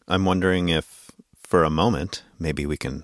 I'm wondering if, for a moment, maybe we can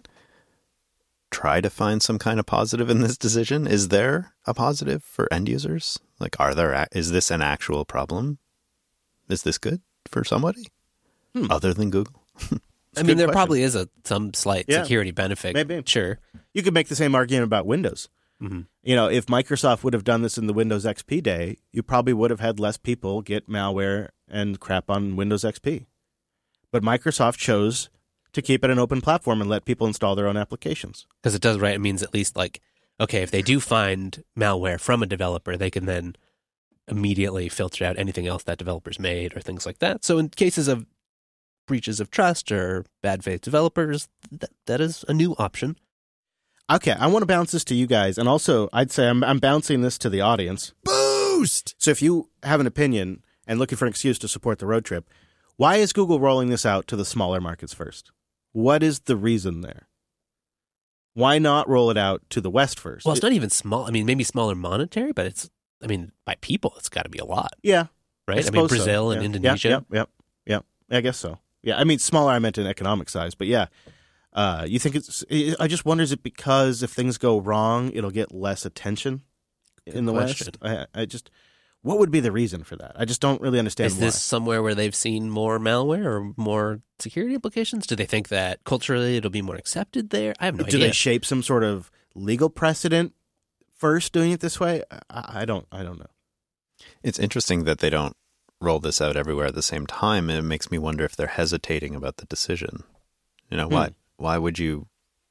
try to find some kind of positive in this decision. Is there a positive for end users? Like, is this an actual problem? Is this good for somebody other than Google? I mean, there probably is some slight security benefit. Maybe. Sure. You could make the same argument about Windows. Mm-hmm. You know, if Microsoft would have done this in the Windows XP day, you probably would have had less people get malware and crap on Windows XP. But Microsoft chose to keep it an open platform and let people install their own applications. Because it does, right? It means at least like, okay, if they do find malware from a developer, they can then immediately filter out anything else that developers made or things like that. So in cases of breaches of trust or bad faith developers, that is a new option. Okay, I want to bounce this to you guys, and also I'd say I'm bouncing this to the audience. Boost! So if you have an opinion and looking for an excuse to support the road trip, why is Google rolling this out to the smaller markets first? What is the reason there? Why not roll it out to the West first? Well, it's not even small. I mean, maybe smaller monetary, but it's, I mean, by people, it's got to be a lot. Yeah. Right? I mean, Brazil and Indonesia. Yep. I guess so. Yeah, I mean, smaller I meant in economic size, but yeah. You think I just wonder, is it because if things go wrong, it'll get less attention in the West? I just, what would be the reason for that? I just don't really understand why. Is this somewhere where they've seen more malware or more security implications? Do they think that culturally it'll be more accepted there? I have no idea. Do they shape some sort of legal precedent first doing it this way? I don't know. It's interesting that they don't roll this out everywhere at the same time, and it makes me wonder if they're hesitating about the decision. You know what? Why would you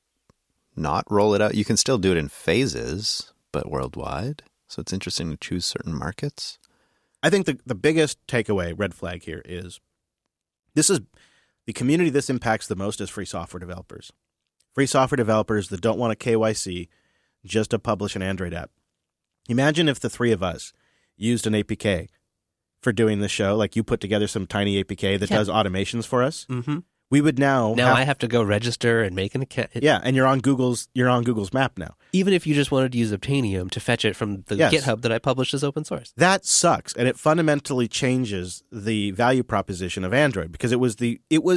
not roll it out? You can still do it in phases, but worldwide. So it's interesting to choose certain markets. I think the biggest takeaway, red flag here, is this is the community this impacts the most is free software developers. Free software developers that don't want a KYC just to publish an Android app. Imagine if the three of us used an APK for doing this show, like you put together some tiny APK that does automations for us. Mm-hmm. We would now I have to go register and make an account. Yeah, and you're on Google's map now. Even if you just wanted to use Obtainium to fetch it from the GitHub that I published as open source. That sucks, and it fundamentally changes the value proposition of Android because this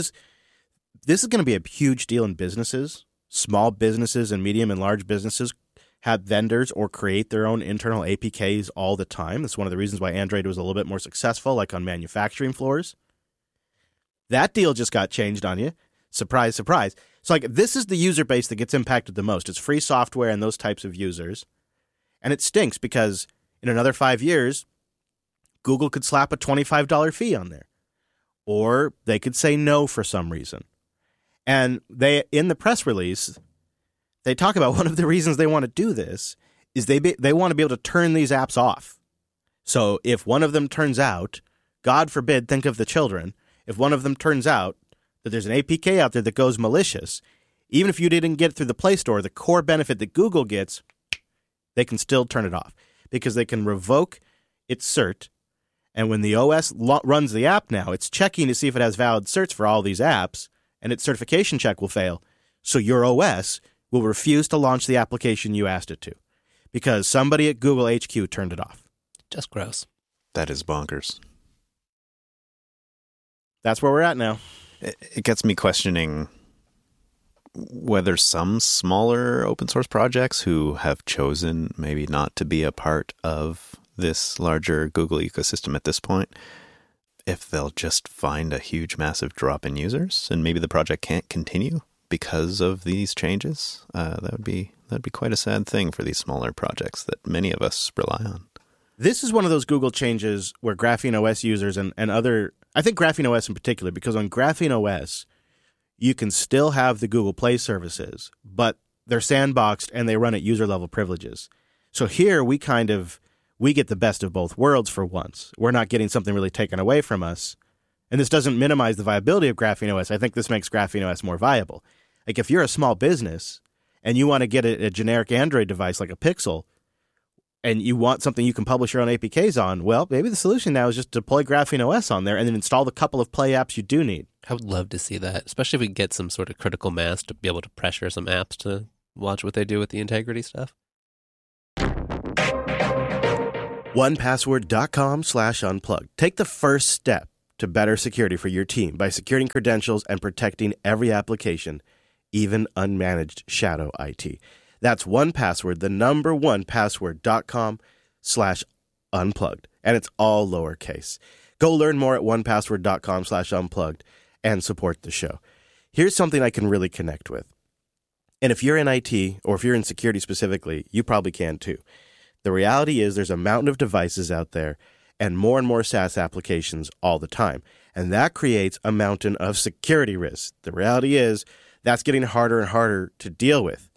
is going to be a huge deal in businesses. Small businesses and medium and large businesses have vendors or create their own internal APKs all the time. That's one of the reasons why Android was a little bit more successful, like on manufacturing floors. That deal just got changed on you. Surprise, surprise. So like this is the user base that gets impacted the most. It's free software and those types of users. And it stinks because in another 5 years, Google could slap a $25 fee on there. Or they could say no for some reason. And they, in the press release, they talk about one of the reasons they want to do this is they want to be able to turn these apps off. So if one of them turns out, God forbid, think of the children, if one of them turns out that there's an APK out there that goes malicious, even if you didn't get it through the Play Store, the core benefit that Google gets, they can still turn it off because they can revoke its cert. And when the OS runs the app now, it's checking to see if it has valid certs for all these apps, and its certification check will fail. So your OS will refuse to launch the application you asked it to because somebody at Google HQ turned it off. Just gross. That is bonkers. That's where we're at now. It gets me questioning whether some smaller open source projects who have chosen maybe not to be a part of this larger Google ecosystem at this point, if they'll just find a huge, massive drop in users and maybe the project can't continue because of these changes. That'd be quite a sad thing for these smaller projects that many of us rely on. This is one of those Google changes where Graphene OS users and other, I think Graphene OS in particular, because on Graphene OS, you can still have the Google Play services, but they're sandboxed and they run at user level privileges. So here we get the best of both worlds for once. We're not getting something really taken away from us. And this doesn't minimize the viability of Graphene OS. I think this makes Graphene OS more viable. Like if you're a small business and you want to get a generic Android device like a Pixel, and you want something you can publish your own APKs on, well, maybe the solution now is just deploy Graphene OS on there and then install the couple of Play apps you do need. I would love to see that, especially if we get some sort of critical mass to be able to pressure some apps to watch what they do with the integrity stuff. 1Password.com/unplugged. Take the first step to better security for your team by securing credentials and protecting every application, even unmanaged shadow IT. That's 1Password, the number 1Password.com/unplugged. And it's all lowercase. Go learn more at 1Password.com/unplugged and support the show. Here's something I can really connect with. And if you're in IT, or if you're in security specifically, you probably can too. The reality is there's a mountain of devices out there and more SaaS applications all the time. And that creates a mountain of security risks. The reality is that's getting harder and harder to deal with,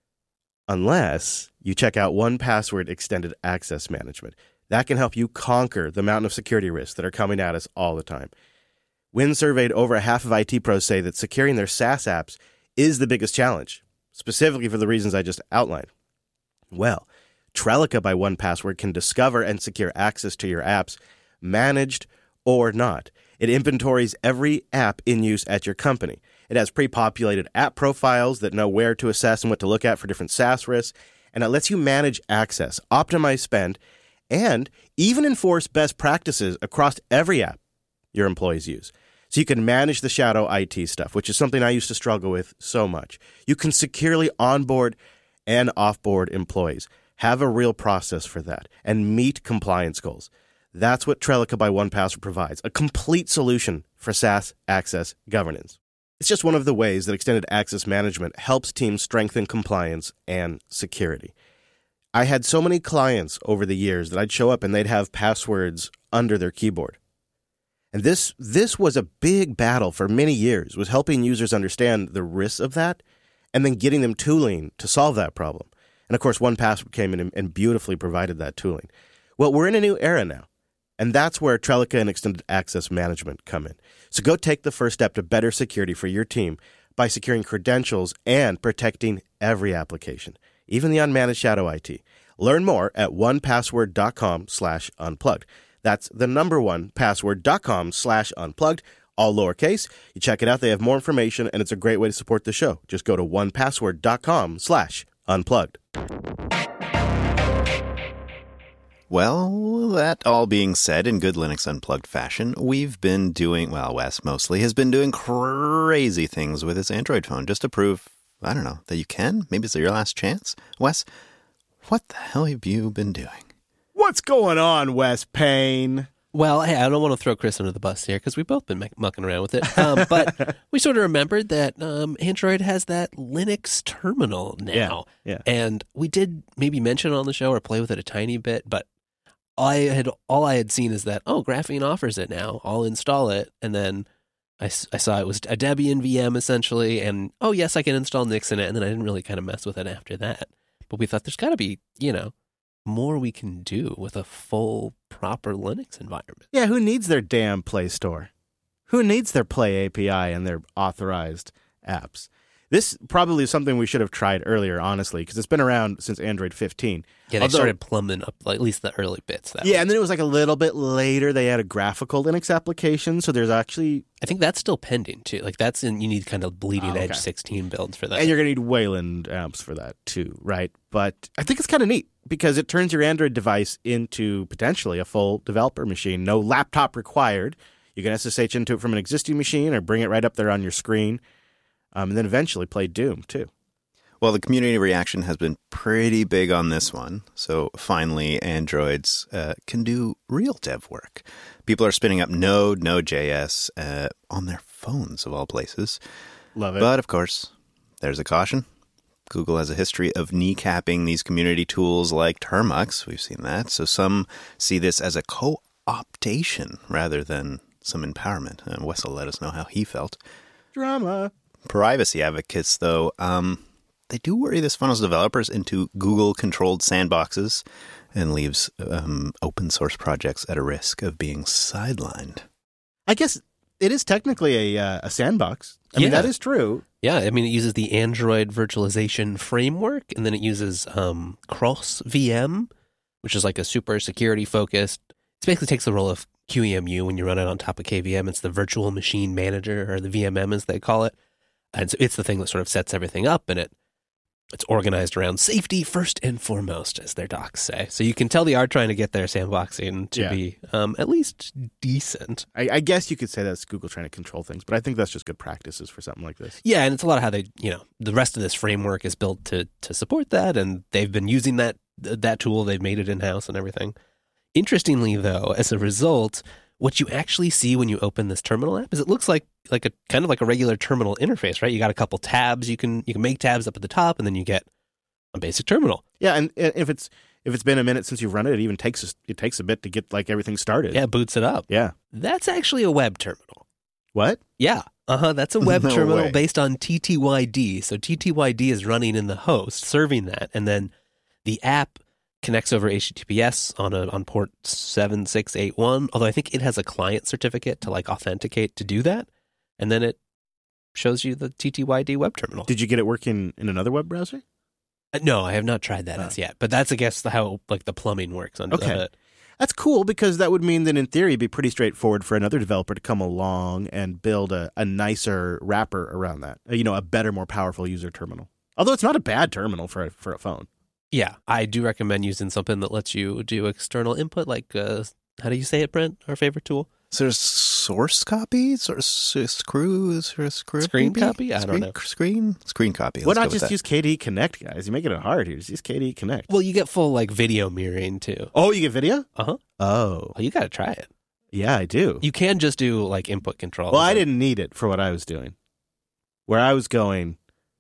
unless you check out 1Password Extended Access Management. That can help you conquer the mountain of security risks that are coming at us all the time. When surveyed, over half of IT pros say that securing their SaaS apps is the biggest challenge, specifically for the reasons I just outlined. Well, Trellica by 1Password can discover and secure access to your apps, managed or not. It inventories every app in use at your company. It has pre-populated app profiles that know where to assess and what to look at for different SaaS risks, and it lets you manage access, optimize spend, and even enforce best practices across every app your employees use. So you can manage the shadow IT stuff, which is something I used to struggle with so much. You can securely onboard and offboard employees. Have a real process for that and meet compliance goals. That's what Trellica by 1Password provides, a complete solution for SaaS access governance. It's just one of the ways that extended access management helps teams strengthen compliance and security. I had so many clients over the years that I'd show up and they'd have passwords under their keyboard. And this was a big battle for many years, was helping users understand the risks of that and then getting them tooling to solve that problem. And of course, 1Password came in and beautifully provided that tooling. Well, we're in a new era now, and that's where Trellica and Extended Access Management come in. So go take the first step to better security for your team by securing credentials and protecting every application, even the unmanaged shadow IT. Learn more at 1Password.com/unplugged. That's the number 1Password.com/unplugged, all lowercase. You check it out. They have more information, and it's a great way to support the show. Just go to 1Password.com/unplugged. Well, that all being said, in good Linux Unplugged fashion, we've been doing, well, Wes mostly has been doing crazy things with his Android phone just to prove, I don't know, that you can. Maybe it's your last chance. Wes, what the hell have you been doing? What's going on, Wes Payne? Well, hey, I don't want to throw Chris under the bus here because we've both been mucking around with it. But we sort of remembered that Android has that Linux terminal now. Yeah. And we did maybe mention it on the show or play with it a tiny bit, but all I had seen is that, Graphene offers it now. I'll install it. And then I saw it was a Debian VM essentially. And, yes, I can install Nix in it. And then I didn't really kind of mess with it after that. But we thought there's got to be, more we can do with a full, proper Linux environment. Yeah, who needs their damn Play Store? Who needs their Play API and their authorized apps? This probably is something we should have tried earlier, honestly, because it's been around since Android 15. Yeah, they started plumbing up, at least the early bits. And then it was like a little bit later they had a graphical Linux application, so there's actually... I think that's still pending, too. Like, you need kind of bleeding edge 16 builds for that. And you're going to need Wayland apps for that, too, right? But I think it's kind of neat, because it turns your Android device into potentially a full developer machine. No laptop required. You can SSH into it from an existing machine or bring it right up there on your screen. And then eventually play Doom, too. Well, the community reaction has been pretty big on this one. So finally, Androids can do real dev work. People are spinning up Node, Node.js on their phones, of all places. Love it. But, of course, there's a caution. Google has a history of kneecapping these community tools like Termux. We've seen that. So some see this as a co-optation rather than some empowerment. And Wes will let us know how he felt. Drama. Privacy advocates, though, they do worry this funnels developers into Google-controlled sandboxes and leaves open source projects at a risk of being sidelined. I guess it is technically a sandbox. I mean, that is true. Yeah, I mean, it uses the Android virtualization framework, and then it uses Cross VM, which is like a super security-focused. It basically takes the role of QEMU when you run it on top of KVM. It's the virtual machine manager, or the VMM as they call it. And so it's the thing that sort of sets everything up, and it It's organized around safety first and foremost, as their docs say. So you can tell they are trying to get their sandboxing to be at least decent. I guess you could say that's Google trying to control things, but I think that's just good practices for something like this. Yeah, and it's a lot of how they, the rest of this framework is built to support that, and they've been using that tool. They've made it in-house and everything. Interestingly, though, as a result, what you actually see when you open this terminal app is it looks like a kind of like a regular terminal interface, right? You got a couple tabs. You can make tabs up at the top, and then you get a basic terminal. Yeah, and if it's been a minute since you've run it, it takes a bit to get like everything started. Yeah, it boots it up. Yeah, that's actually a web terminal. What? Yeah, that's a web No terminal way. based on TTYD. So TTYD is running in the host, serving that, and then the app connects over HTTPS on port 7681, although I think it has a client certificate to like authenticate to do that, and then it shows you the TTYD web terminal. Did you get it working in another web browser? No, I have not tried that as yet, but that's, I guess, how like the plumbing works under the hood. That's cool because that would mean that in theory it'd be pretty straightforward for another developer to come along and build a nicer wrapper around that. A better, more powerful user terminal. Although it's not a bad terminal for a phone. Yeah, I do recommend using something that lets you do external input, like, how do you say it, Brent? Our favorite tool? So there's source copies or screw Screen maybe? copy? I don't know. Screen copy. Why Let's not go with just that. use KDE Connect, guys? You're making it hard here. Just use KDE Connect. Well, you get full like video mirroring too. Oh, you get video? Uh-huh. Oh. Well, you got to try it. Yeah, I do. You can just do like input control. Well, I didn't need it for what I was doing. Where I was going,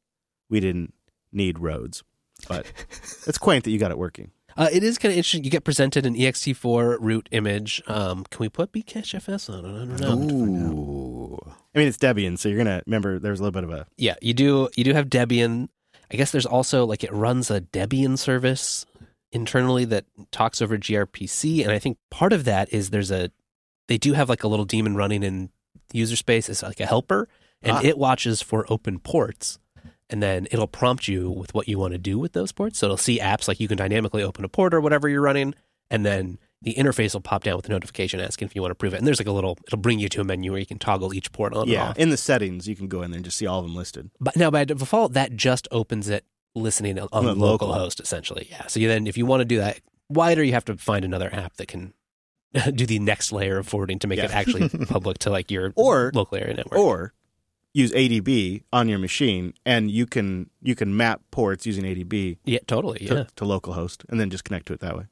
we didn't need roads. But it's quaint that you got it working. It is kind of interesting. You get presented an ext4 root image. Can we put Bcachefs on it? I don't know. Ooh. I mean, it's Debian, so you're going to remember there's a little bit of a... Yeah, you do have Debian. I guess there's also like it runs a Debian service internally that talks over gRPC, and I think part of that is they do have like a little daemon running in user space. It's like a helper, and it watches for open ports. And then it'll prompt you with what you want to do with those ports. So it'll see apps like you can dynamically open a port or whatever you're running. And then the interface will pop down with a notification asking if you want to approve it. And there's like it'll bring you to a menu where you can toggle each port on and off. In the settings, you can go in there and just see all of them listed. But now by default, that just opens it listening on the local host, essentially. Yeah. So if you want to do that wider, you have to find another app that can do the next layer of forwarding to make it actually public to like your local area network. Or use ADB on your machine, and you can map ports using ADB. Yeah, totally. Yeah, to localhost, and then just connect to it that way.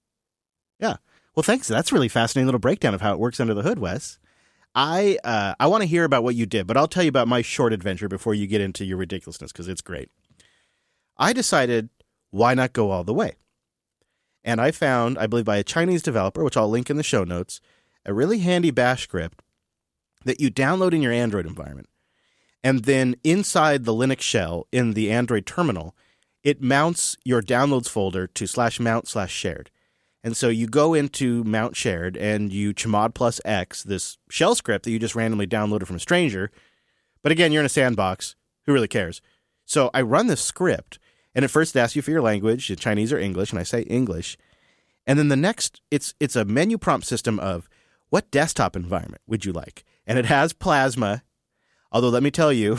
Yeah. Well, thanks. That's a really fascinating little breakdown of how it works under the hood, Wes. I want to hear about what you did, but I'll tell you about my short adventure before you get into your ridiculousness because it's great. I decided, why not go all the way? And I found, I believe by a Chinese developer, which I'll link in the show notes, a really handy bash script that you download in your Android environment. And then inside the Linux shell in the Android terminal, it mounts your downloads folder to /mount/shared. And so you go into mount shared and you chmod plus X, this shell script that you just randomly downloaded from a stranger. But again, you're in a sandbox. Who really cares? So I run this script, and at first it asks you for your language, Chinese or English, and I say English. And then the next, it's a menu prompt system of what desktop environment would you like? And it has Plasma. Although, let me tell you,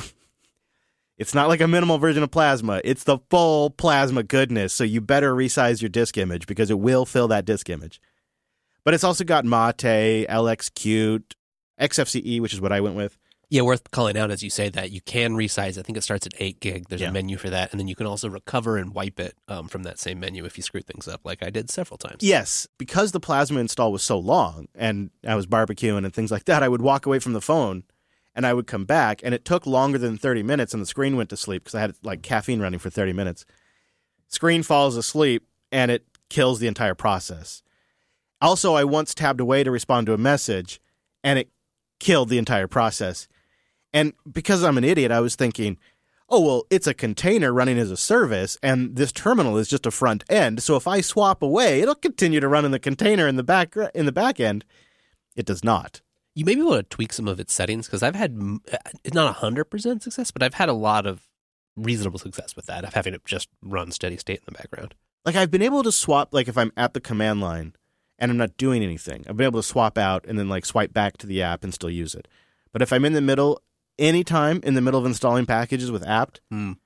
it's not like a minimal version of Plasma. It's the full Plasma goodness, so you better resize your disk image because it will fill that disk image. But it's also got Mate, LXQt, XFCE, which is what I went with. Yeah, worth calling out as you say that. You can resize. I think it starts at 8 gig. There's a menu for that. And then you can also recover and wipe it from that same menu if you screw things up, like I did several times. Yes, because the Plasma install was so long and I was barbecuing and things like that, I would walk away from the phone and I would come back, and it took longer than 30 minutes, and the screen went to sleep because I had like caffeine running for 30 minutes. Screen falls asleep, and it kills the entire process. Also, I once tabbed away to respond to a message, and it killed the entire process. And because I'm an idiot, I was thinking, oh, well, it's a container running as a service, and this terminal is just a front end, so if I swap away, it'll continue to run in the container in the back end. It does not. You may be able to tweak some of its settings because I've had not 100% success, but I've had a lot of reasonable success with that, of having it just run steady state in the background. Like I've been able to swap, like if I'm at the command line and I'm not doing anything, I've been able to swap out and then like swipe back to the app and still use it. But if I'm in the middle, anytime in the middle of installing packages with apt,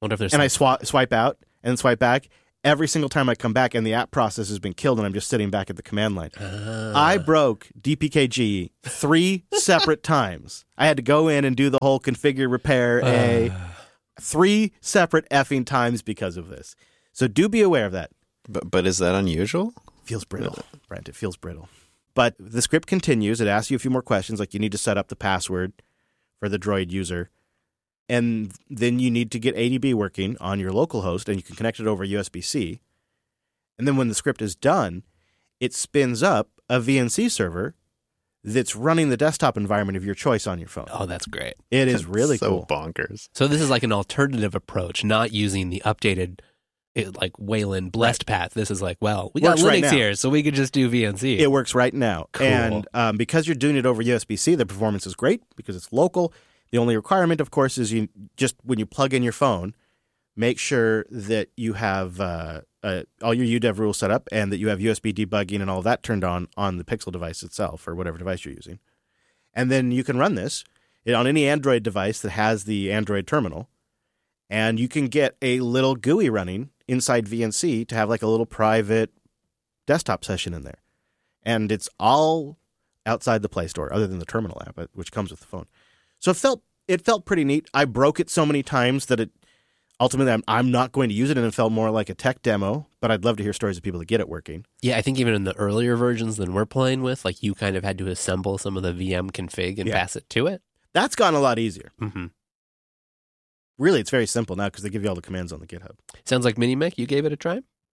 wonder if there's and I swipe out and swipe back. Every single time I come back and the app process has been killed and I'm just sitting back at the command line. I broke DPKG 3 separate times. I had to go in and do the whole configure repair 3 separate effing times because of this. So do be aware of that. But is that unusual? Feels brittle, Brent. It feels brittle. But the script continues. It asks you a few more questions, like you need to set up the password for the Droid user. And then you need to get ADB working on your local host, and you can connect it over USB-C. And then when the script is done, it spins up a VNC server that's running the desktop environment of your choice on your phone. Oh, that's great. It is really so cool. bonkers. So this is like an alternative approach, not using the updated like Wayland blessed path. This is like, well, we got Works right Linux now. here, so we could just do VNC. It works right now. Cool. And because you're doing it over USB-C, the performance is great because it's local. The only requirement, of course, is you just when you plug in your phone, make sure that you have all your UDEV rules set up and that you have USB debugging and all of that turned on the Pixel device itself or whatever device you're using. And then you can run this on any Android device that has the Android terminal, and you can get a little GUI running inside VNC to have like a little private desktop session in there. And it's all outside the Play Store, other than the terminal app, which comes with the phone. So it felt pretty neat. I broke it so many times that it ultimately I'm not going to use it, and it felt more like a tech demo. But I'd love to hear stories of people that get it working. Yeah, I think even in the earlier versions than we're playing with, like you kind of had to assemble some of the VM config and pass it to it. That's gotten a lot easier. Mm-hmm. Really, it's very simple now because they give you all the commands on the GitHub. Sounds like Minimec, you gave it a try?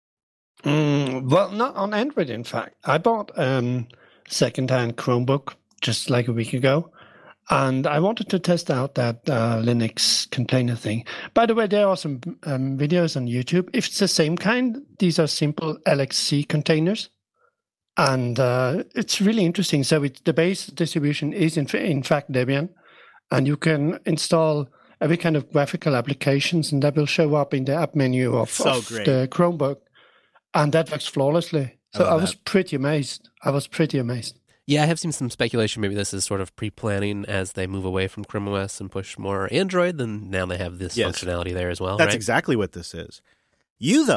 Well, not on Android, in fact. I bought second-hand Chromebook just like a week ago, and I wanted to test out that Linux container thing. By the way, there are some videos on YouTube. If it's the same kind, these are simple LXC containers, and it's really interesting. So the base distribution is in fact Debian, and you can install every kind of graphical applications, and that will show up in the app menu of the Chromebook, and that works flawlessly. So I was pretty amazed. Yeah, I have seen some speculation. Maybe this is sort of pre-planning as they move away from Chrome OS and push more Android. Then now they have this functionality there as well. That's exactly what this is. You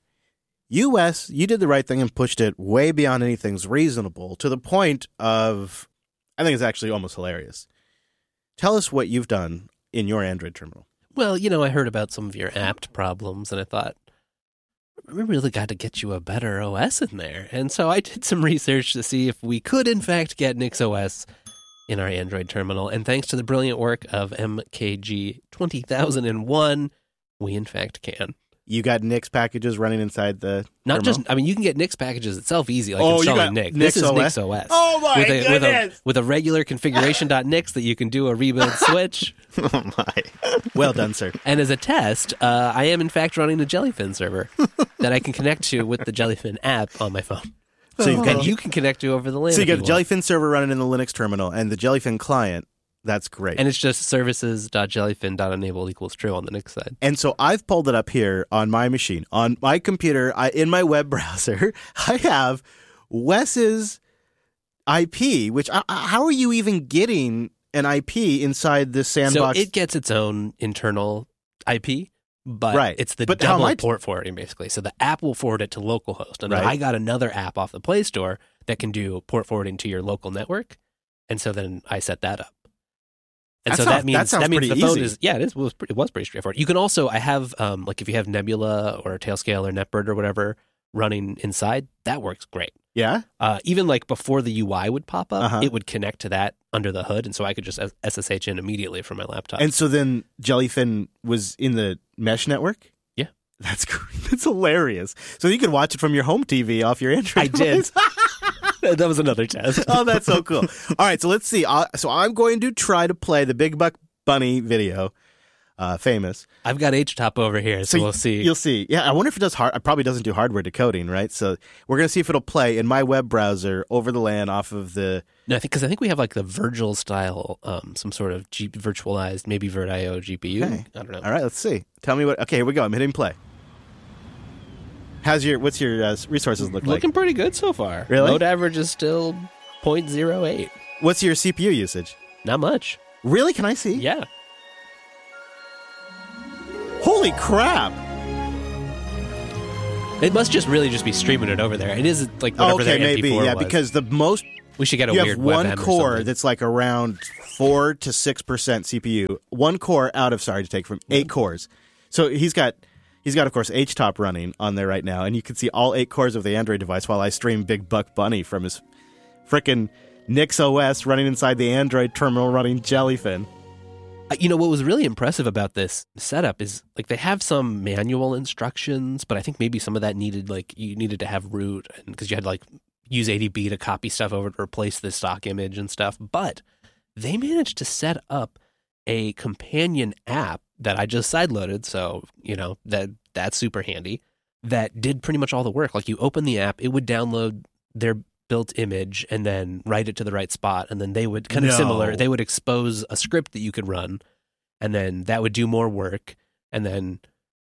did the right thing and pushed it way beyond anything's reasonable to the point of, I think it's actually almost hilarious. Tell us what you've done in your Android terminal. Well, I heard about some of your apt problems, and I thought, we really got to get you a better OS in there. And so I did some research to see if we could, in fact, get NixOS in our Android terminal. And thanks to the brilliant work of MKG 20001, we, in fact, can. You got Nix packages running inside the Not terminal? just, you can get Nix packages itself easy, like installing Nix. This is NixOS. Oh, my goodness! With a regular configuration.nix that you can do a rebuild switch. Oh, my. Well done, sir. And as a test, I am, in fact, running a Jellyfin server that I can connect to with the Jellyfin app on my phone. So you can connect to over the LAN. So you got the Jellyfin server running in the Linux terminal and the Jellyfin client. That's great. And it's just services.jellyfin.enable equals true on the Nix side. And so I've pulled it up here on my machine. On my computer, in my web browser, I have Wes's IP, which how are you even getting an IP inside this sandbox? So it gets its own internal IP, but it's the double port forwarding, basically. So the app will forward it to localhost. And then I got another app off the Play Store that can do port forwarding to your local network. And so then I set that up. And that means the phone is it was pretty straightforward. You can also I have like if you have Nebula or Tailscale or NetBird or whatever running inside, that works great. Yeah. Even like before the UI would pop up, it would connect to that under the hood, and so I could just SSH in immediately from my laptop. And so then Jellyfin was in the mesh network? Yeah. That's great. That's hilarious. So you could watch it from your home TV off your Android device. I did. That was another test. Oh, that's so cool. All right, so let's see. So I'm going to try to play the Big Buck Bunny video, famous. I've got HTOP over here, so we'll see. You'll see. Yeah, I wonder if it does it probably doesn't do hardware decoding, right? So we're going to see if it'll play in my web browser over the LAN off of the... No, I think we have like the Virgil style, some sort of virtualized, maybe VirtIO GPU. Okay. I don't know. All right, let's see. Tell me what... Okay, here we go. I'm hitting play. What's your resources look like? Looking pretty good so far. Really? Load average is still 0.08. What's your CPU usage? Not much. Really? Can I see? Yeah. Holy Holy crap! It must just really just be streaming it over there. It is like whatever Okay, their MP4 maybe, yeah, was. because the most We should get a you weird have one WebM or core something. that's like around 4 to 6% CPU. One core out of to take from 8 cores. So he's got of course HTOP running on there right now, and you can see all 8 cores of the Android device while I stream Big Buck Bunny from his frickin' Nix OS running inside the Android terminal running Jellyfin. You know, what was really impressive about this setup is like they have some manual instructions, but I think maybe some of that needed you needed to have root because you had to use ADB to copy stuff over to replace the stock image and stuff. But they managed to set up a companion app that I just sideloaded. So, you know, that's super handy. That did pretty much all the work. Like you open the app, it would download their built image and then write it to the right spot. And then they would kind of similar. They would expose a script that you could run and then that would do more work. And then,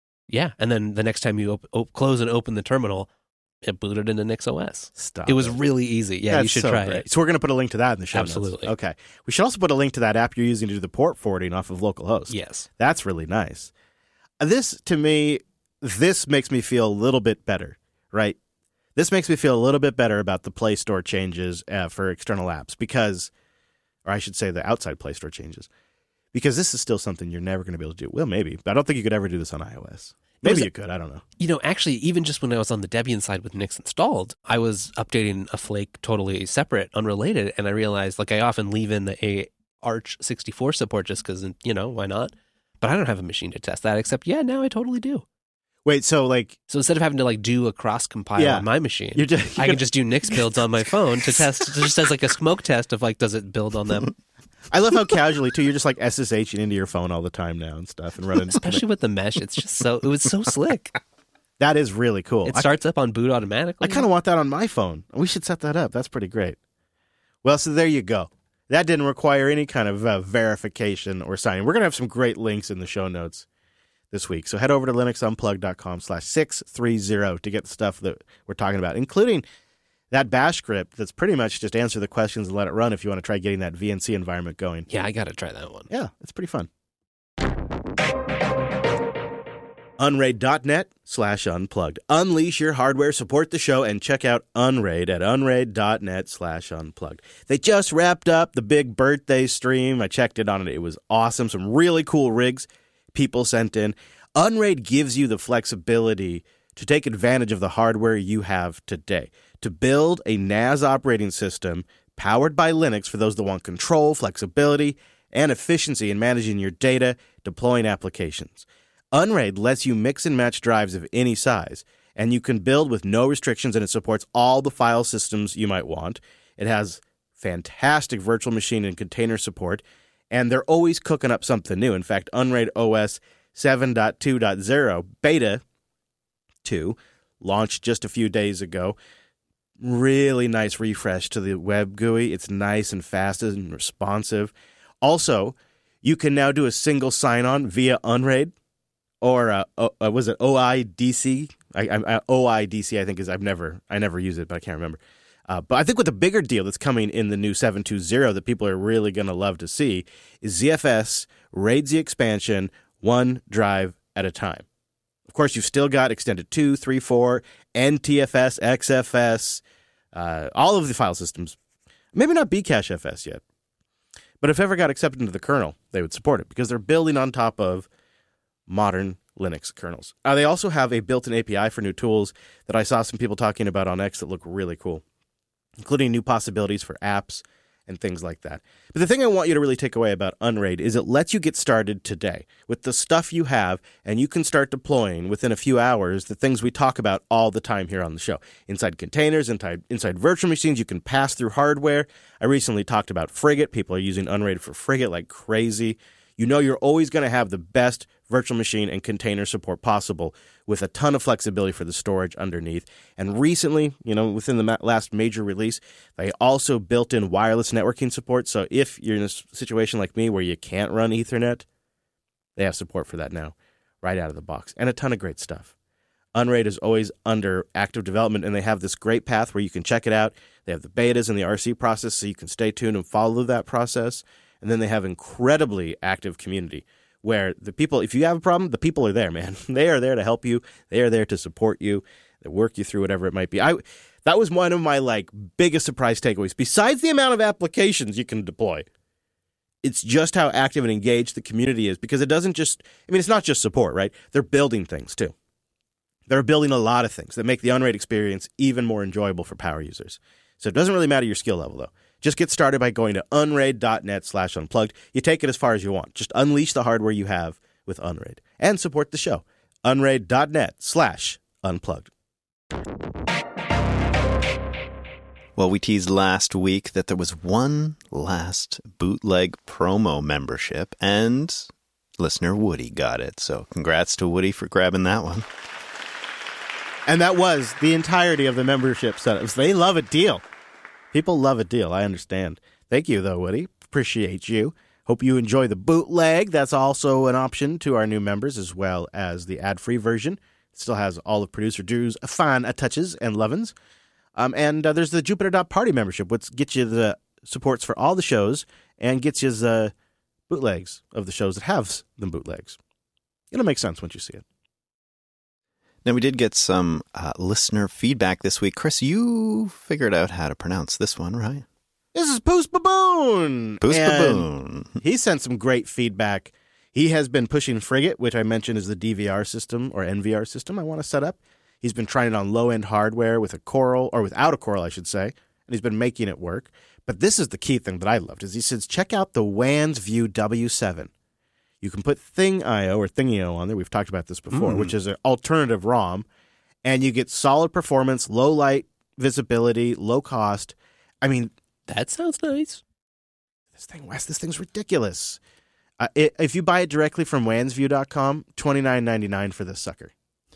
and then the next time you close and open the terminal, it booted into Nix OS. Stop. It was really easy. Yeah, That's you should so try great. it. So we're going to put a link to that in the show Absolutely. notes. Okay. We should also put a link to that app you're using to do the port forwarding off of localhost. Yes. That's really nice. This, to me, this makes me feel a little bit better, right? This makes me feel a little bit better about the Play Store changes for external apps or I should say the outside Play Store changes, because this is still something you're never going to be able to do. Well, maybe, but I don't think you could ever do this on iOS. Maybe you could. I don't know. You know, actually, even just when I was on the Debian side with Nix installed, I was updating a flake totally separate, unrelated, and I realized I often leave in the Arch 64 support just because, you know, why not? But I don't have a machine to test that, except, now I totally do. Wait, so So instead of having to do a cross compile on my machine, I can just do Nix builds on my phone to test, just as a smoke test of does it build on them? I love how casually too you're just SSHing into your phone all the time now and stuff and running. Especially with the mesh, it was so slick. That is really cool. It starts up on boot automatically. I kind of want that on my phone. We should set that up. That's pretty great. Well, so there you go. That didn't require any kind of verification or signing. We're going to have some great links in the show notes this week. So head over to linuxunplugged.com/630 to get the stuff that we're talking about, including that bash script that's pretty much just answer the questions and let it run if you want to try getting that VNC environment going. Yeah, I got to try that one. Yeah, it's pretty fun. Unraid.net/unplugged. Unleash your hardware, support the show, and check out Unraid at unraid.net/unplugged. They just wrapped up the big birthday stream. I checked it on it. It was awesome. Some really cool rigs people sent in. Unraid gives you the flexibility to take advantage of the hardware you have today, to build a NAS operating system powered by Linux for those that want control, flexibility, and efficiency in managing your data, deploying applications. Unraid lets you mix and match drives of any size, and you can build with no restrictions, and it supports all the file systems you might want. It has fantastic virtual machine and container support, and they're always cooking up something new. In fact, Unraid OS 7.2.0 Beta 2 launched just a few days ago. Really nice refresh to the web GUI. It's nice and fast and responsive. Also, you can now do a single sign-on via Unraid, or was it OIDC? OIDC, I think I never use it, but I can't remember. But I think with the bigger deal that's coming in the new 7.2.0 that people are really going to love to see is ZFS RAID Z expansion, one drive at a time. Of course, you've still got extended 2, 3, 4, NTFS, XFS, all of the file systems. Maybe not Bcachefs yet. But if ever got accepted into the kernel, they would support it because they're building on top of modern Linux kernels. They also have a built-in API for new tools that I saw some people talking about on X that look really cool, including new possibilities for apps and things like that. But the thing I want you to really take away about Unraid is it lets you get started today with the stuff you have, and you can start deploying within a few hours the things we talk about all the time here on the show. Inside containers, inside virtual machines, you can pass through hardware. I recently talked about Frigate. People are using Unraid for Frigate like crazy. You know you're always going to have the best virtual machine and container support possible with a ton of flexibility for the storage underneath. And recently, within the last major release, they also built in wireless networking support. So if you're in a situation like me where you can't run Ethernet, they have support for that now, right out of the box. And a ton of great stuff. Unraid is always under active development, and they have this great path where you can check it out. They have the betas and the RC process, so you can stay tuned and follow that process. And then they have incredibly active community where the people, if you have a problem, the people are there, man. They are there to help you. They are there to support you, to work you through whatever it might be. That was one of my biggest surprise takeaways. Besides the amount of applications you can deploy, it's just how active and engaged the community is, because it doesn't just, it's not just support, right? They're building things too. They're building a lot of things that make the Unraid experience even more enjoyable for power users. So it doesn't really matter your skill level, though. Just get started by going to unraid.net/unplugged. You take it as far as you want. Just unleash the hardware you have with Unraid and support the show. Unraid.net/unplugged. Well, we teased last week that there was one last bootleg promo membership, and listener Woody got it. So congrats to Woody for grabbing that one. And that was the entirety of the membership setups. They love a deal. People love a deal. I understand. Thank you, though, Woody. Appreciate you. Hope you enjoy the bootleg. That's also an option to our new members, as well as the ad-free version. It still has all of Producer Drew's fine touches and lovin's. And there's the Jupiter.party membership, which gets you the supports for all the shows and gets you the bootlegs of the shows that have them bootlegs. It'll make sense once you see it. Now, we did get some listener feedback this week. Chris, you figured out how to pronounce this one, right? This is Poos Baboon. Poos Baboon. He sent some great feedback. He has been pushing Frigate, which I mentioned is the DVR system or NVR system I want to set up. He's been trying it on low-end hardware with a Coral, or without a Coral, I should say, and he's been making it work. But this is the key thing that I loved, is he says, check out the WANS View W7. You can put Thing.io or Thingio on there. We've talked about this before, which is an alternative ROM, and you get solid performance, low light visibility, low cost. That sounds nice. This thing's ridiculous. If you buy it directly from wansview.com, $29.99 for this sucker.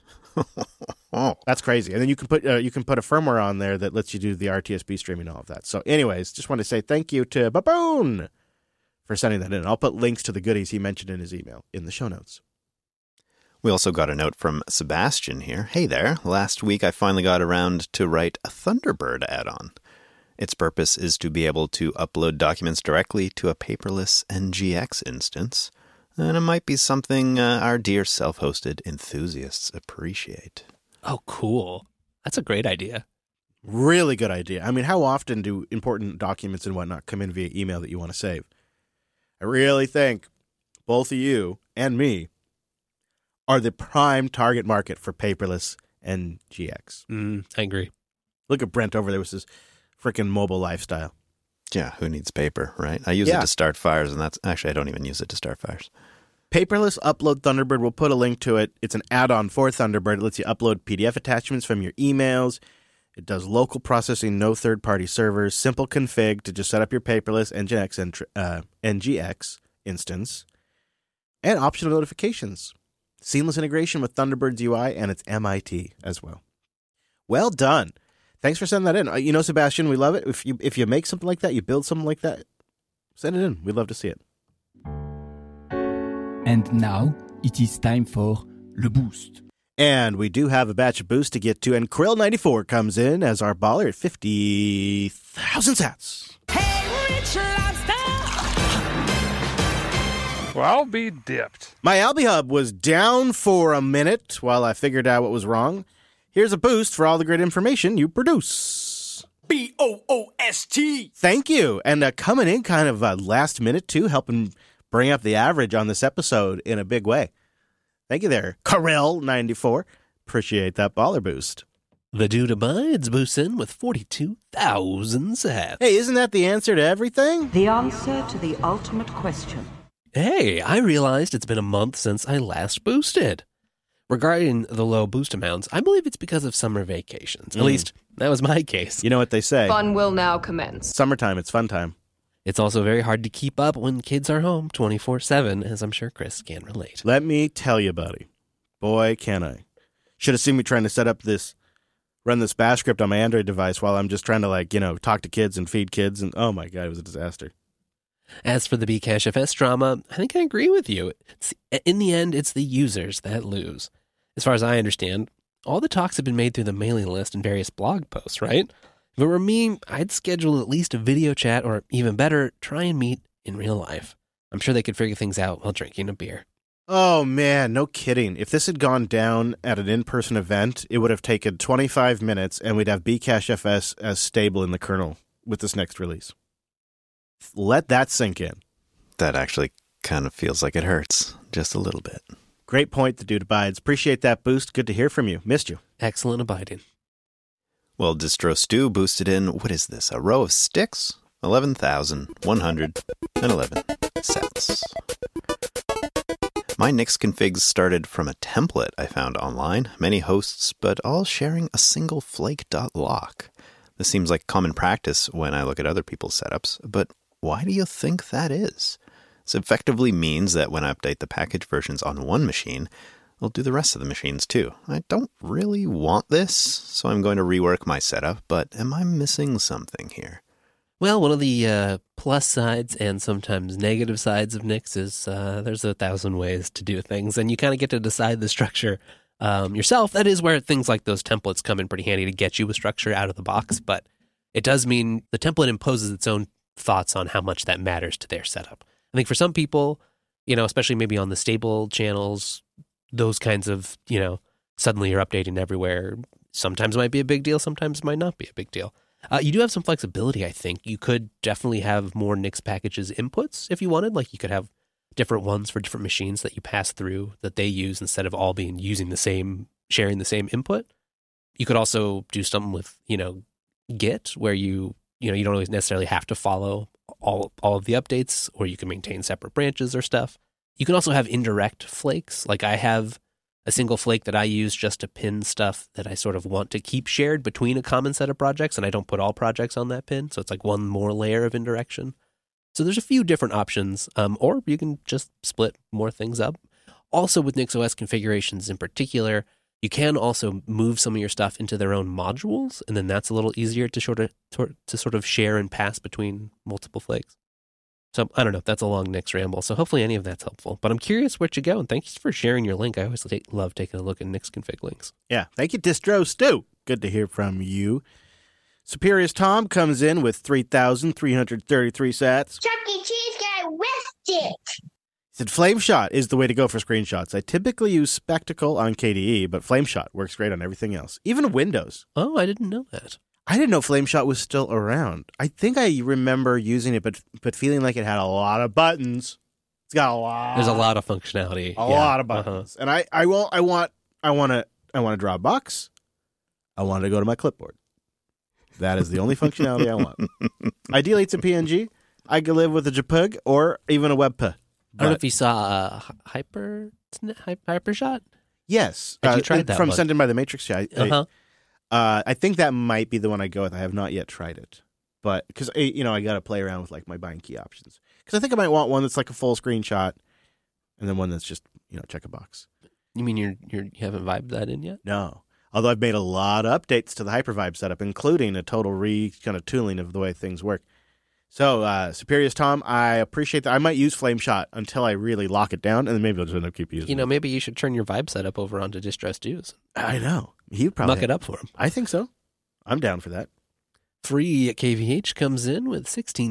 Oh, that's crazy. And then you can put a firmware on there that lets you do the RTSP streaming and all of that. So anyways, just want to say thank you to Baboon for sending that in. I'll put links to the goodies he mentioned in his email in the show notes. We also got a note from Sebastian here. Hey there. Last week I finally got around to write a Thunderbird add-on. Its purpose is to be able to upload documents directly to a paperless NGX instance. And it might be something our dear self-hosted enthusiasts appreciate. Oh, cool. That's a great idea. Really good idea. How often do important documents and whatnot come in via email that you want to save? I really think both of you and me are the prime target market for paperless NGX. I agree. Look at Brent over there with his freaking mobile lifestyle. Yeah, who needs paper, right? I use it to start fires, and that's actually I don't even use it to start fires. Paperless Upload Thunderbird. We'll put a link to it. It's an add-on for Thunderbird. It lets you upload PDF attachments from your emails. It does local processing, no third-party servers, simple config to just set up your paperless NGX instance, and optional notifications. Seamless integration with Thunderbird's UI and its MIT as well. Well done. Thanks for sending that in. Sebastian, we love it. If you make something like that, you build something like that, send it in. We'd love to see it. And now it is time for Le Boost. And we do have a batch of boost to get to, and Krill94 comes in as our baller at 50,000 sats. Hey, Rich Lobster! Well, I'll be dipped. My AlbiHub was down for a minute while I figured out what was wrong. Here's a boost for all the great information you produce. BOOST! Thank you. And coming in kind of last minute, too, helping bring up the average on this episode in a big way. Thank you there, Karel94. Appreciate that baller boost. The dude abides boosts in with 42,000 sats. Hey, isn't that the answer to everything? The answer to the ultimate question. Hey, I realized it's been a month since I last boosted. Regarding the low boost amounts, I believe it's because of summer vacations. At least, that was my case. You know what they say. Fun will now commence. Summertime, it's fun time. It's also very hard to keep up when kids are home 24/7, as I'm sure Chris can relate. Let me tell you, buddy. Boy, can I. Should have seen me trying to run this bash script on my Android device while I'm just trying to, talk to kids and feed kids. And oh my God, it was a disaster. As for the Bcash FS drama, I think I agree with you. In the end, it's the users that lose. As far as I understand, all the talks have been made through the mailing list and various blog posts, right? If it were me, I'd schedule at least a video chat, or even better, try and meet in real life. I'm sure they could figure things out while drinking a beer. Oh, man, no kidding. If this had gone down at an in-person event, it would have taken 25 minutes, and we'd have Bcache as stable in the kernel with this next release. Let that sink in. That actually kind of feels like it hurts, just a little bit. Great point, the dude abides. Appreciate that boost. Good to hear from you. Missed you. Excellent abiding. Well, Distro Stew boosted in, what is this, a row of sticks? 11,111 sets. My Nix configs started from a template I found online, many hosts, but all sharing a single flake.lock. This seems like common practice when I look at other people's setups, but why do you think that is? This effectively means that when I update the package versions on one machine, I'll do the rest of the machines too. I don't really want this, so I'm going to rework my setup, but am I missing something here? Well, one of the plus sides and sometimes negative sides of Nix is there's 1,000 ways to do things, and you kind of get to decide the structure yourself. That is where things like those templates come in pretty handy to get you a structure out of the box, but it does mean the template imposes its own thoughts on how much that matters to their setup. I think for some people, especially maybe on the stable channels, those kinds of, suddenly you're updating everywhere, sometimes might be a big deal, sometimes might not be a big deal. You do have some flexibility, I think. You could definitely have more Nix packages inputs if you wanted. Like you could have different ones for different machines that you pass through that they use instead of all being sharing the same input. You could also do something with, Git where you don't always necessarily have to follow all of the updates, or you can maintain separate branches or stuff. You can also have indirect flakes. Like I have a single flake that I use just to pin stuff that I sort of want to keep shared between a common set of projects, and I don't put all projects on that pin, so it's like one more layer of indirection. So there's a few different options, or you can just split more things up. Also with NixOS configurations in particular, you can also move some of your stuff into their own modules, and then that's a little easier to sort of share and pass between multiple flakes. So I don't know. That's a long Nix ramble. So hopefully any of that's helpful. But I'm curious where to go, and thanks for sharing your link. I always love taking a look at Nix config links. Yeah, thank you, Distro Stew. Good to hear from you. Superior's Tom comes in with 3,333 sats. Chuck E. Cheese guy whiffed it. He said Flameshot is the way to go for screenshots. I typically use Spectacle on KDE, but Flameshot works great on everything else, even Windows. Oh, I didn't know that. I didn't know Flameshot was still around. I think I remember using it, but feeling like it had a lot of buttons. It's got a lot. There's a lot of functionality. A lot of buttons, and I want to draw a box. I want to go to my clipboard. That is the only functionality I want. Ideally, it's a PNG. I could live with a JPEG or even a WebP. I don't know if you saw Hypershot. Yes, Had you tried that from one? Sent In by the Matrix? Yeah, I think that might be the one I go with. I have not yet tried it, but because I got to play around with like my bind key options. Because I think I might want one that's like a full screenshot, and then one that's just check a box. You mean you haven't vibed that in yet? No, although I've made a lot of updates to the Hypervibe setup, including a total kind of tooling of the way things work. So, Superior's Tom, I appreciate that. I might use Flameshot until I really lock it down, and then maybe I'll just end up keep using it. Maybe you should turn your Vibe setup over onto Distro Stews. I know. He'd probably muck it up for him. I think so. I'm down for that. Free KVH comes in with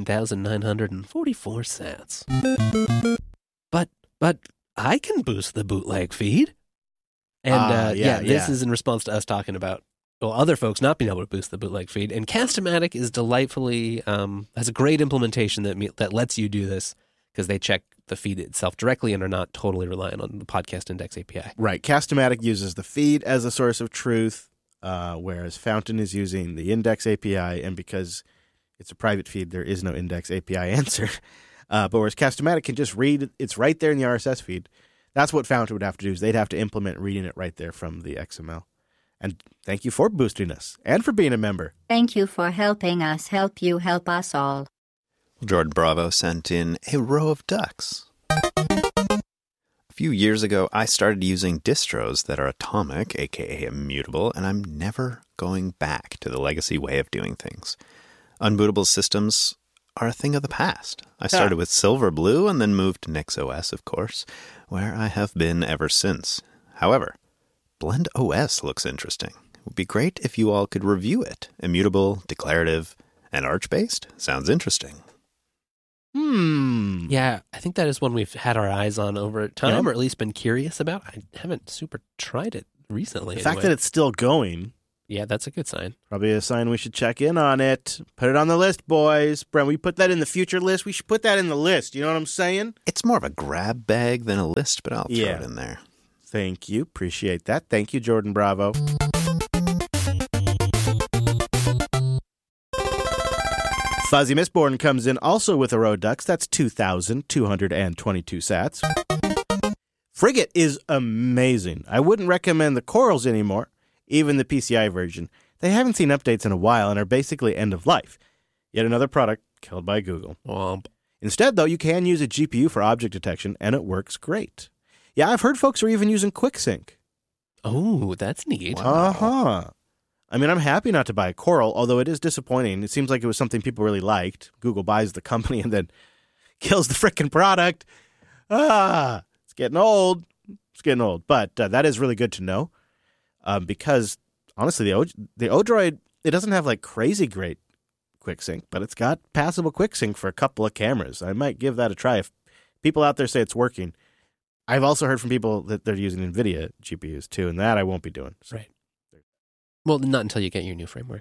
16,944 sats. But I can boost the bootleg feed. And this is in response to us talking about other folks not being able to boost the bootleg feed. And Cast-O-Matic is delightfully, has a great implementation that lets you do this because they check the feed itself directly and are not totally reliant on the Podcast Index API. Right. Cast-O-Matic uses the feed as a source of truth, whereas Fountain is using the Index API. And because it's a private feed, there is no Index API answer. But whereas Cast-O-Matic can just read, it's right there in the RSS feed. That's what Fountain would have to do, is they'd have to implement reading it right there from the XML. And thank you for boosting us and for being a member. Thank you for helping us help you help us all. Jordan Bravo sent in a row of ducks. A few years ago, I started using distros that are atomic, aka immutable, and I'm never going back to the legacy way of doing things. Unbootable systems are a thing of the past. I started with Silverblue and then moved to NixOS, of course, where I have been ever since. However, Blend OS looks interesting. It would be great if you all could review it. Immutable, declarative, and Arch-based? Sounds interesting. Yeah, I think that is one we've had our eyes on over time, Yeah. or at least been curious about. I haven't super tried it recently. The fact anyway. that it's still going, Yeah, that's a good sign. probably a sign we should check in on it. Put it on the list, boys. Brent, we put that in the future list. We should put that in the list. You know what I'm saying? It's more of a grab bag than a list, but I'll throw Yeah. it in there. Thank you. Appreciate that. Thank you, Jordan Bravo. Fuzzy Mistborn comes in also with a Rodux. That's 2,222 sats. Frigate is amazing. I wouldn't recommend the Corals anymore, even the PCI version. They haven't seen updates in a while and are basically end of life. Yet another product killed by Google. Womp. Instead, though, you can use a GPU for object detection, and it works great. Yeah, I've heard folks are even using QuickSync. Oh, that's neat. Uh-huh. I mean, I'm happy not to buy a Coral, although it is disappointing. It seems like it was something people really liked. Google buys the company and then kills the frickin' product. It's getting old. It's getting old. But that is really good to know because, honestly, the Odroid, it doesn't have, like, crazy great QuickSync, but it's got passable QuickSync for a couple of cameras. I might give that a try if people out there say it's working. I've also heard from people that they're using NVIDIA GPUs, too, and that I won't be doing. So. Right. Well, not until you get your new framework.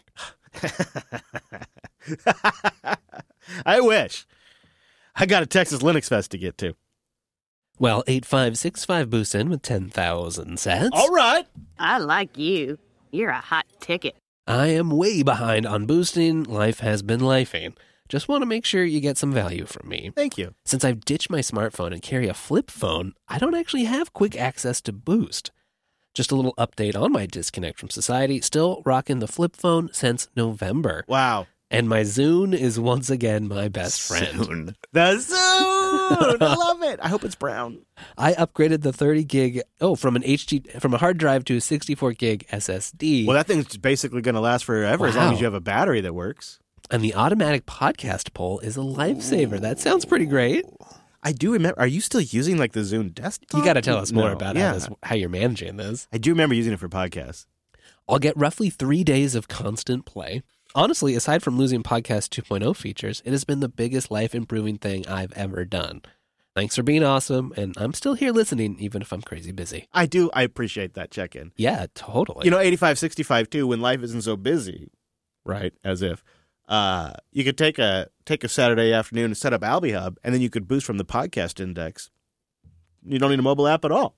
I wish. I got a Texas Linux Fest to get to. Well, 8565 boosts in with 10,000 sats. All right. I like you. You're a hot ticket. I am way behind on boosting. Life has been lifing. Just want to make sure you get some value from me. Thank you. Since I've ditched my smartphone and carry a flip phone, I don't actually have quick access to Boost. Just a little update on my disconnect from society. Still rocking the flip phone since November. Wow. And my Zune is once again my best friend. Zune. The Zune! I love it. I hope it's brown. I upgraded the 30 gig, from a hard drive to a 64 gig SSD. Well, that thing's basically going to last forever as long as you have a battery that works. And the automatic podcast poll is a lifesaver. That sounds pretty great. I do remember. Are you still using like the Zune desktop? You got to tell us more about yeah. how you're managing this. I do remember using it for podcasts. I'll get roughly 3 days of constant play. Honestly, aside from losing Podcast 2.0 features, it has been the biggest life-improving thing I've ever done. Thanks for being awesome, and I'm still here listening, even if I'm crazy busy. I appreciate that check-in. Yeah, totally. 8565 too, when life isn't so busy, right, as if, you could take a Saturday afternoon and set up AlbiHub, and then you could boost from the podcast index. You don't need a mobile app at all.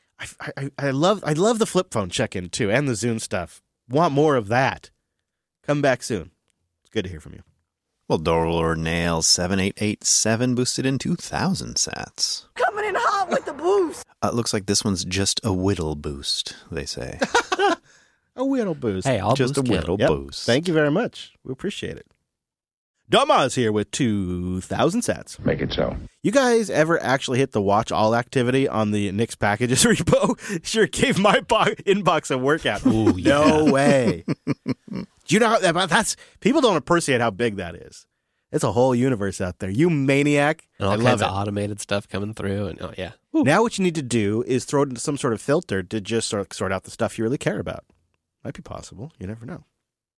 I love the flip phone check-in too, and the Zune stuff. Want more of that? Come back soon. It's good to hear from you. Well, Dorlord Nail 7887 boosted in 2,000 sats. Coming in hot with the boost. Looks like this one's just a whittle boost, they say. A whittle boost. Hey, I'll just boost a whittle Yep. boost. Thank you very much. We appreciate it. Domaz here with 2,000 sats. Make it so. You guys ever actually hit the watch all activity on the Nix packages repo? Sure gave my inbox a workout. Ooh, No yeah. way. Do you know how that's people don't appreciate how big that is. It's a whole universe out there. You maniac. And all I kinds love of it. automated stuff coming through. And yeah. Now what you need to do is throw it into some sort of filter to just sort out the stuff you really care about. Might be possible. You never know.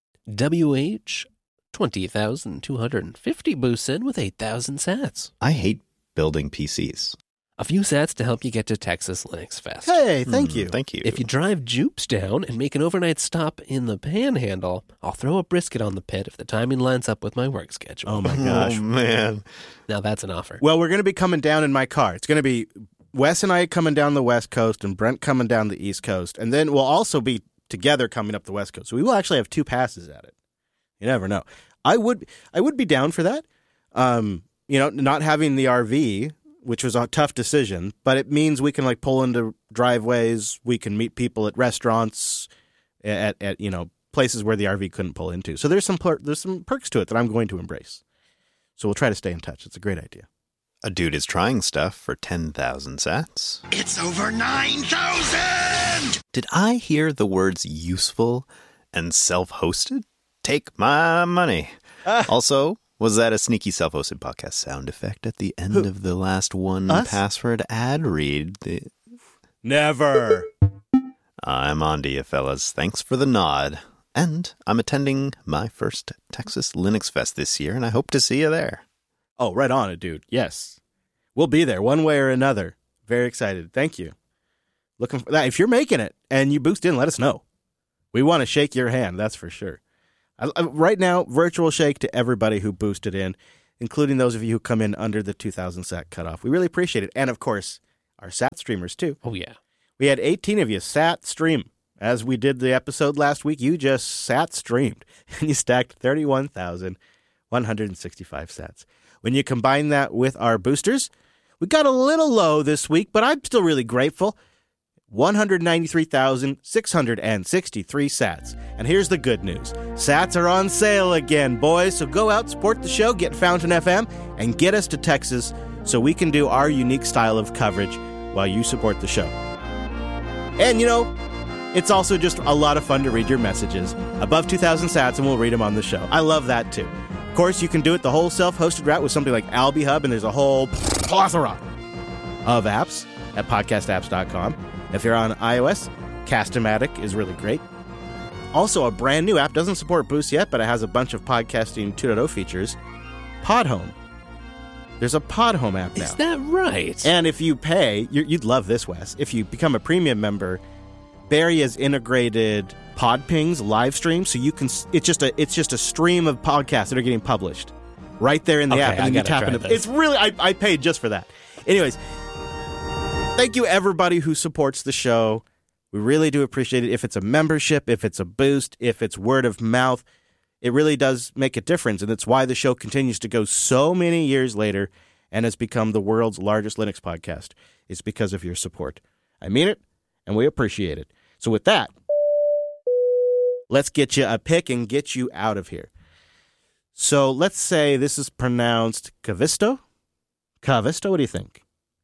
WH 20,250 boosts in with 8,000 sats. I hate building PCs. A few sats to help you get to Texas Linux Fest. Hey, thank you. Thank you. If you drive Jupes down and make an overnight stop in the Panhandle, I'll throw a brisket on the pit if the timing lines up with my work schedule. Oh my gosh. Oh, man. Now that's an offer. Well, we're going to be coming down in my car. It's going to be Wes and I coming down the West Coast and Brent coming down the East Coast. And then we'll also be together coming up the West Coast. So we will actually have 2 passes at it. You never know. I would be down for that. Not having the RV, which was a tough decision, but it means we can like pull into driveways. We can meet people at restaurants, at places where the RV couldn't pull into. So there's some perks to it that I'm going to embrace. So we'll try to stay in touch. It's a great idea. A dude is trying stuff for 10,000 sats. It's over 9,000! Did I hear the words useful and self-hosted? Take my money. Also, was that a sneaky self-hosted podcast sound effect at the end of the last one Us? password ad read? Never. I'm on to you, fellas. Thanks for the nod. And I'm attending my first Texas Linux Fest this year, and I hope to see you there. Oh, right on it, dude. Yes. We'll be there one way or another. Very excited. Thank you. Looking for that. If you're making it and you boost in, let us know. We want to shake your hand, that's for sure. Right now, virtual shake to everybody who boosted in, including those of you who come in under the 2,000 sat cutoff. We really appreciate it. And, of course, our sat streamers, too. Oh, yeah. We had 18 of you sat stream. As we did the episode last week, you just sat streamed, and you stacked 31,165 sats. When you combine that with our boosters, we got a little low this week, but I'm still really grateful. 193,663 sats. And here's the good news. Sats are on sale again, boys. So go out, support the show, get Fountain FM, and get us to Texas so we can do our unique style of coverage while you support the show. And, you know, it's also just a lot of fun to read your messages. Above 2,000 sats, and we'll read them on the show. I love that, too. Of course, you can do it the whole self-hosted route with something like Alby Hub, and there's a whole plethora of apps at podcastapps.com. If you're on iOS, Cast-O-Matic is really great. Also, a brand new app, doesn't support Boost yet, but it has a bunch of podcasting 2.0 features. Podhome. There's a Podhome app now. Is that right? And if you pay, you'd love this, Wes. If you become a premium member, Barry has integrated Podpings live stream, so you can. It's just a stream of podcasts that are getting published right there in the app, and then you tap into. It's really I paid just for that. Anyways. Thank you, everybody who supports the show. We really do appreciate it. If it's a membership, if it's a boost, if it's word of mouth, it really does make a difference. And it's why the show continues to go so many years later and has become the world's largest Linux podcast. It's because of your support. I mean it, and we appreciate it. So with that, let's get you a pick and get you out of here. So let's say this is pronounced Kavisto? Kavisto, what do you think?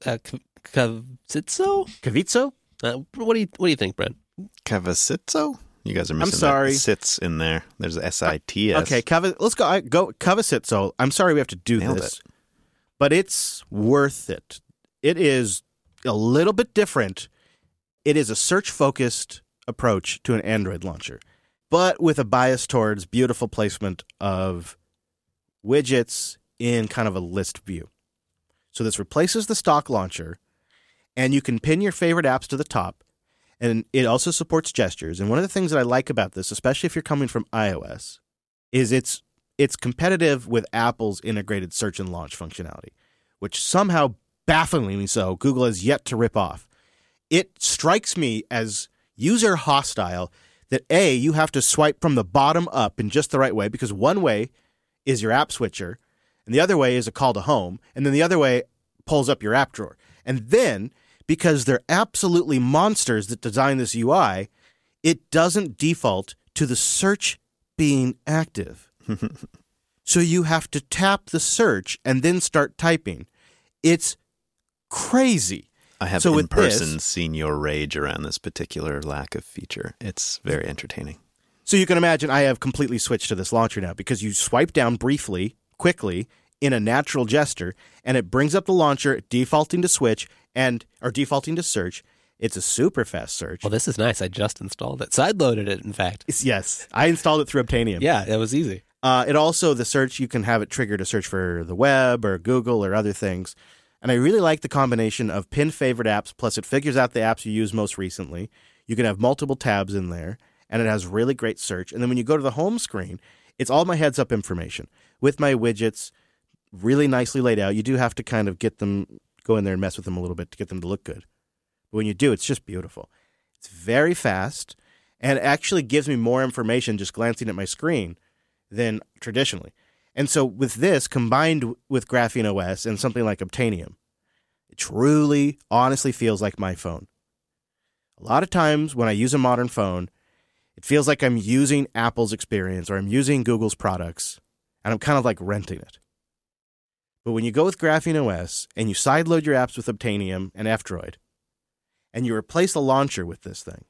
Kavitso? Kavitso? What do you think, Brent? Kavasitso? You guys are missing I'm sorry. that sits in there. There's a SITS. Okay, let's go Kavasitso. I'm sorry we have to do Nailed this, it. but it's worth it. It is a little bit different. It is a search-focused approach to an Android launcher, but with a bias towards beautiful placement of widgets in kind of a list view. So this replaces the stock launcher, and you can pin your favorite apps to the top, and it also supports gestures. And one of the things that I like about this, especially if you're coming from iOS, is it's competitive with Apple's integrated search and launch functionality, which somehow, bafflingly so, Google has yet to rip off. It strikes me as user hostile that, A, you have to swipe from the bottom up in just the right way, because one way is your app switcher, and the other way is a call to home, and then the other way pulls up your app drawer. And then, because they're absolutely monsters that design this UI, it doesn't default to the search being active. So you have to tap the search and then start typing. It's crazy. I have in person seen your rage around this particular lack of feature. It's very entertaining. So you can imagine I have completely switched to this launcher now because you swipe down briefly, quickly, in a natural gesture, and it brings up the launcher, defaulting to switch or defaulting to search. It's a super fast search. Well, this is nice. I just installed it. Sideloaded it, in fact. Yes. I installed it through Obtainium. Yeah, it was easy. It also, the search, you can have it triggered to search for the web or Google or other things. And I really like the combination of pin favorite apps, plus it figures out the apps you use most recently. You can have multiple tabs in there, and it has really great search. And then when you go to the home screen, it's all my heads-up information with my widgets, really nicely laid out. You do have to kind of go in there and mess with them a little bit to get them to look good. But when you do, it's just beautiful. It's very fast, and it actually gives me more information just glancing at my screen than traditionally. And so with this, combined with Graphene OS and something like Obtainium, it truly, honestly feels like my phone. A lot of times when I use a modern phone, it feels like I'm using Apple's experience or I'm using Google's products, and I'm kind of like renting it. But when you go with Graphene OS and you sideload your apps with Obtainium and F-Droid, and you replace the launcher with this thing,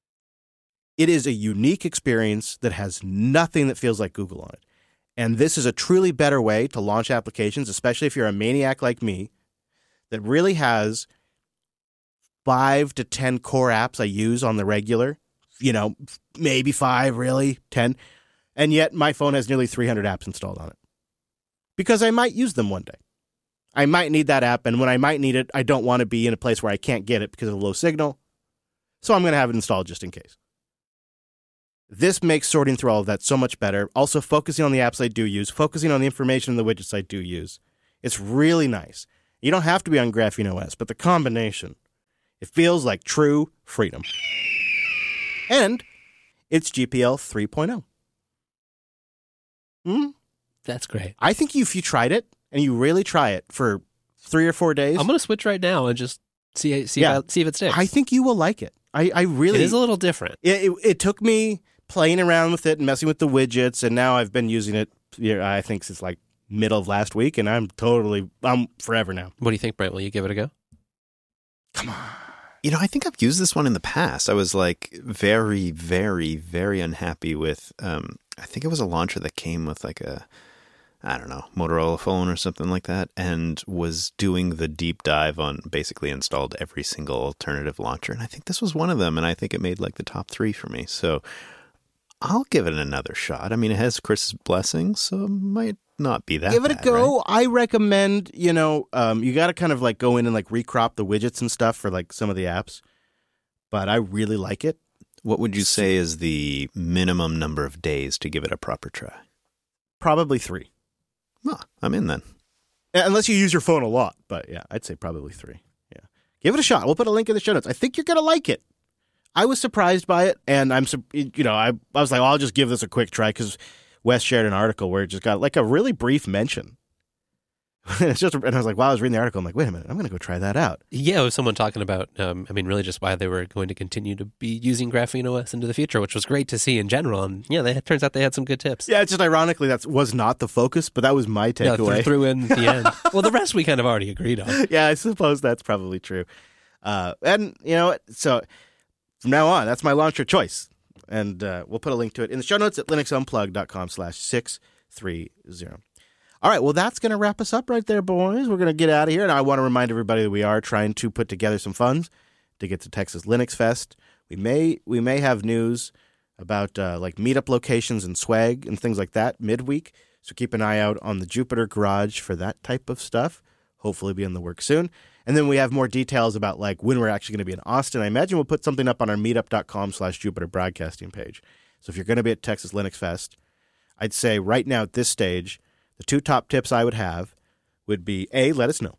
it is a unique experience that has nothing that feels like Google on it. And this is a truly better way to launch applications, especially if you're a maniac like me, that really has 5 to 10 core apps I use on the regular, maybe 5, really, 10. And yet my phone has nearly 300 apps installed on it. because I might use them one day. I might need that app, and when I might need it, I don't want to be in a place where I can't get it because of low signal. So I'm going to have it installed just in case. This makes sorting through all of that so much better. Also focusing on the apps I do use, focusing on the information in the widgets I do use. It's really nice. You don't have to be on Graphene OS, but the combination, it feels like true freedom. And it's GPL 3.0. That's great. I think if you tried it, and you really try it for 3 or 4 days. I'm going to switch right now and just see if it sticks. I think you will like it. I really... It is a little different. It took me playing around with it and messing with the widgets, and now I've been using it, I think, since like middle of last week, and I'm forever now. What do you think, Brent? Will you give it a go? Come on. I think I've used this one in the past. I was like very, very, very unhappy with, I think it was a launcher that came with like Motorola phone or something like that, and was doing the deep dive on basically installed every single alternative launcher. And I think this was one of them, and I think it made like the top 3 for me. So I'll give it another shot. I mean, it has Chris's blessings, so it might not be that Give it bad, a go. right? I recommend, you got to kind of like go in and like recrop the widgets and stuff for like some of the apps. But I really like it. What would you say is the minimum number of days to give it a proper try? Probably 3. Well, I'm in then. Unless you use your phone a lot. But yeah, I'd say probably 3. Yeah. Give it a shot. We'll put a link in the show notes. I think you're going to like it. I was surprised by it, and I was like, I'll just give this a quick try because Wes shared an article where it just got like a really brief mention. And I was like, while I was reading the article, I'm like, wait a minute, I'm going to go try that out. Yeah, it was someone talking about, really just why they were going to continue to be using Graphene OS into the future, which was great to see in general. And yeah, it turns out they had some good tips. Yeah, it's just ironically that was not the focus, but that was my takeaway. Yeah, threw in the end. Well, the rest we kind of already agreed on. Yeah, I suppose that's probably true. And so from now on, that's my launcher choice. And we'll put a link to it in the show notes at linuxunplugged.com/630. All right, well, that's going to wrap us up right there, boys. We're going to get out of here. And I want to remind everybody that we are trying to put together some funds to get to Texas Linux Fest. We may have news about like meetup locations and swag and things like that midweek. So keep an eye out on the Jupiter Garage for that type of stuff. Hopefully be in the works soon. And then we have more details about like when we're actually going to be in Austin. I imagine we'll put something up on our meetup.com/Jupiter broadcasting page. So if you're going to be at Texas Linux Fest, I'd say right now at this stage, the 2 top tips I would have would be, A, let us know.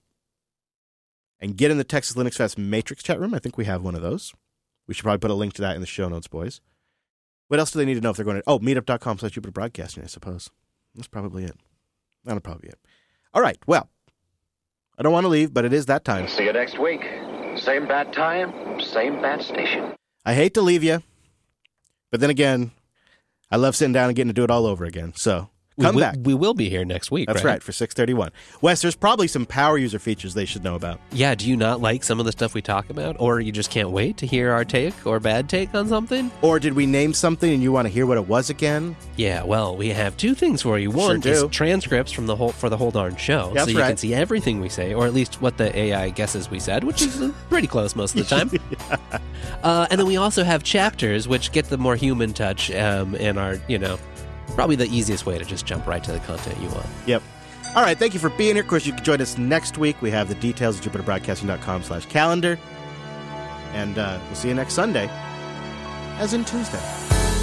And get in the Texas Linux Fest Matrix chat room. I think we have one of those. We should probably put a link to that in the show notes, boys. What else do they need to know if they're going to... Oh, meetup.com/Jupiter broadcasting, I suppose. That's probably it. That'll probably be it. All right, well, I don't want to leave, but it is that time. See you next week. Same bad time, same bad station. I hate to leave you, but then again, I love sitting down and getting to do it all over again. So come back. We will be here next week. That's right for 631. Wes, there's probably some power user features they should know about. Yeah, do you not like some of the stuff we talk about? Or you just can't wait to hear our take or bad take on something? Or did we name something and you want to hear what it was again? Yeah, well, we have 2 things for you. One is transcripts from for the whole darn show. That's so you can see everything we say, or at least what the AI guesses we said, which is pretty close most of the time. Yeah. And then we also have chapters, which get the more human touch and are, probably the easiest way to just jump right to the content you want. Yep. All right, thank you for being here. Of course, you can join us next week. We have the details at jupiterbroadcasting.com/calendar. And we'll see you next Sunday, as in Tuesday.